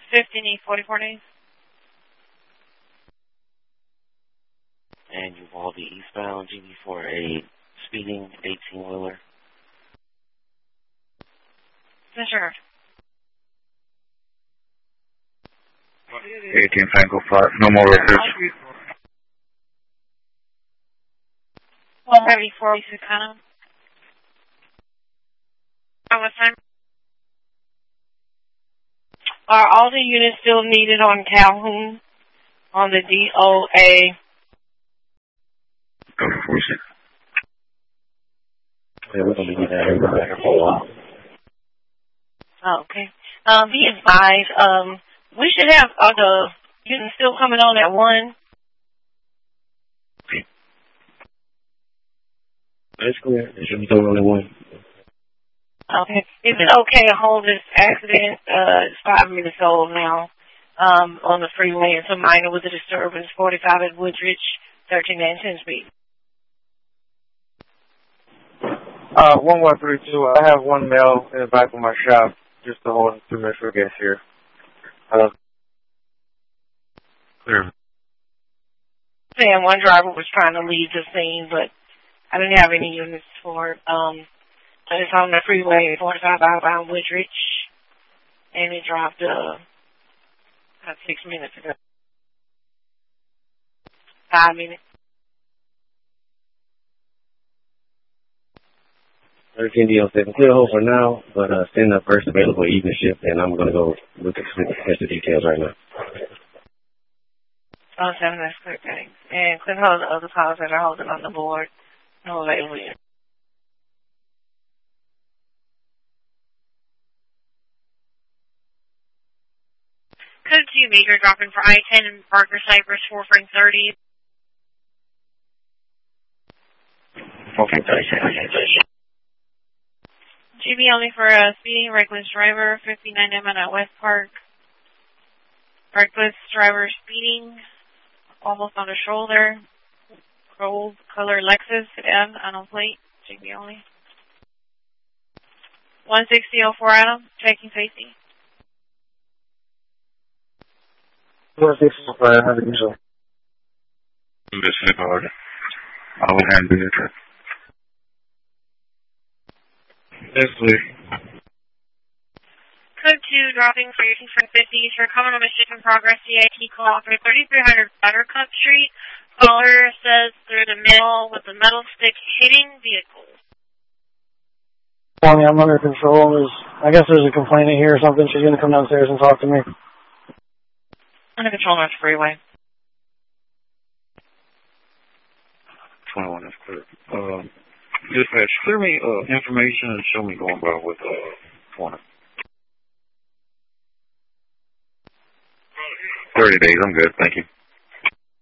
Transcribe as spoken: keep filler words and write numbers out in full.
fifty, need forty-four days. And you will be eastbound G B for a speeding eighteen-wheeler. Disregard. eighteen Tango five, no more records. one thirty-four, we should kind of. At what time? Are all the units still needed on Calhoun on the D O A? Go for it. Yeah, we're going to be there for a while. Oh, okay. Um, be advised, um, we should have uh, the units still coming on at one. That's clear. It should be still only one. Okay. Is it okay to hold this accident? Uh, it's five minutes old now, um, on the freeway. It's a minor with a disturbance, forty-five at Woodridge, thirteen and ten speed. Uh, one one three two. I have one male in the back of my shop, just to hold two minutes for guests here. Uh, Clear. And one driver was trying to leave the scene, but I didn't have any units for it. Um, it's on the freeway, forty-five outbound Woodridge, and it dropped uh, about six minutes ago. Five minutes. thirteen D O seven, clear hold for now, but uh, send the first available evening shift, and I'm going to go look at some extra details right now. Oh, seven, that's clear, thanks. And clear hold the other calls that are holding on the board. No available yet. Code two, Major dropping for I ten in Parker Cypress, four frame thirty. four frame thirty, G B only for a speeding reckless driver, fifty-nine M at West Park. Reckless driver speeding, almost on the shoulder. Gold color Lexus sedan on a plate, G B only. one sixty oh four Adam, checking safety. one sixty oh four, have a good show. This is order. I will handle it. Yes, please. Code two, dropping for eighteen from fifties for common on ship in progress, C I T call for thirty-three hundred Buttercup Street. Caller says through the middle with the metal stick hitting vehicle. Tony, I'm under control. There's, I guess there's a complainant here or something. She's going to come downstairs and talk to me. Under control north freeway. twenty-one, that's clear. Uh, dispatch, clear me uh, information and show me going by with uh, twenty. thirty days, I'm good, thank you.